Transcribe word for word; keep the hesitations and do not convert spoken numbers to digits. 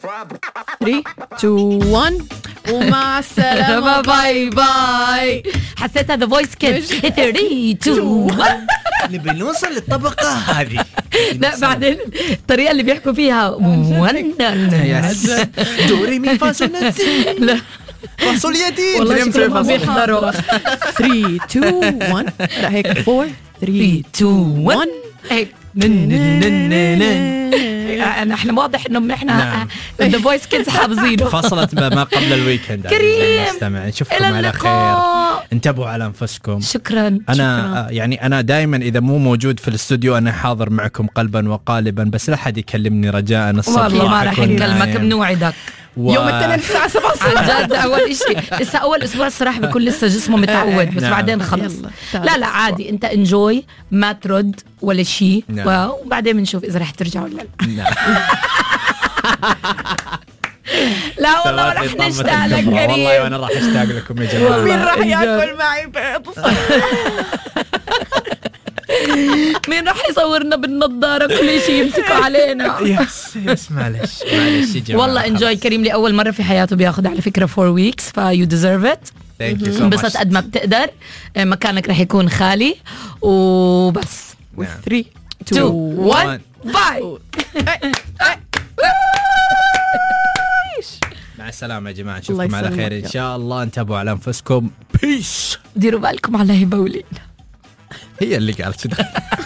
ثلاثة اثنين واحد ومع السلامة باي باي. حسيت هذا فويس كيدز. ثلاثة اثنين واحد نبي نوصل للطبقة هذه. لا بعدين الطريقة اللي بيحكوا فيها دوري مي فاصوليتي لا فاصوليتي والله شكلهم بيحضروا. ثلاثة اثنين واحد لا هيك أربعة ثلاثة اثنين واحد هيك. أنا احنا واضح انه احنا ذا فويس كيدز حافظينه. فصلت ما قبل الويكند. كريم استمع نشوفكم على خير. انتبهوا على انفسكم. شكرا. انا شكرا. يعني انا دائما اذا مو موجود في الاستوديو انا حاضر معكم قلبا وقالبا، بس لا حد يكلمني رجاء. الصبح والله ما راح نكلمك بنوعدك و... يوم الاثنين الساعة سبعة الصبح. عن جد أول إشي لسه أول أسبوع الصراحة بكل لسه جسمه متعود، بس نعم. بعدين خلص. يلا. لا لا عادي، أنت انجوي ما ترد ولا شيء. نعم. وبعدين بنشوف إذا رح ترجع ولا لا. نعم. لا والله رح نشتاق لك كريم. والله وأنا راح أشتاق لكم يا جماعة. مين راح ياكل معي بيض؟ مين رح يصورنا بالنظارة كل شيء يمسكوا علينا. يس يس معلش معلش يا جماعة. والله انجوي. كريم لأول مرة في حياته بياخد على فكرة فور ويكس فيو ديزيرف ات. انبسط قد ما بتقدر. مكانك رح يكون خالي وبس. ثلاثة اثنين واحد باي. مع السلامة يا جماعة، نشوفكم على خير إن شاء الله. انتبهوا على أنفسكم. بيس. ديروا بالكم على هبة ولينا. هي اللي قالت كده.